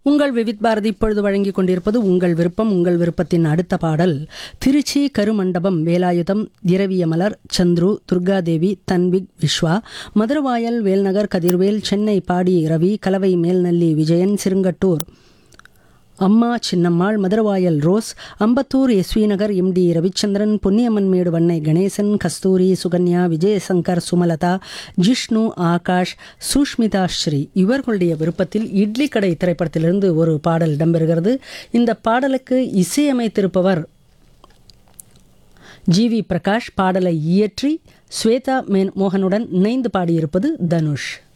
உங்கள் விவித் பாரதி இப்பொழுது வழங்கிக் கொண்டிருப்பது உங்கள் விருப்பம். உங்கள் விருப்பத்தின் அடுத்த பாடல் திருச்சி கருமண்டபம் வேலாயுதம் இரவியமலர் சந்துரு துர்காதேவி தன்விக் விஸ்வா மதுரவாயல் வேல்நகர் கதிர்வேல் சென்னை பாடி ரவி கலவை மேல்நல்லி விஜயன் சிறுங்கட்டூர் அம்மா சின்னம்மாள் மதுரவாயல் ரோஸ் அம்பத்தூர் எஸ்வி நகர் எம்டி ரவிச்சந்திரன் பொன்னியம்மன்மேடு வண்ணை கணேசன் கஸ்தூரி சுகன்யா விஜயசங்கர் சுமலதா ஜிஷ்ணு ஆகாஷ் சுஷ்மிதா ஸ்ரீ இவர்களுடைய விருப்பத்தில் இட்லி கடை திரைப்படத்திலிருந்து ஒரு பாடல் இடம்பெறுகிறது. இந்த பாடலுக்கு இசையமைத்திருப்பவர் ஜி.வி. பிரகாஷ். பாடலை இயற்றி ஸ்வேதா மோகனுடன் இணைந்து பாடியிருப்பது தனுஷ்.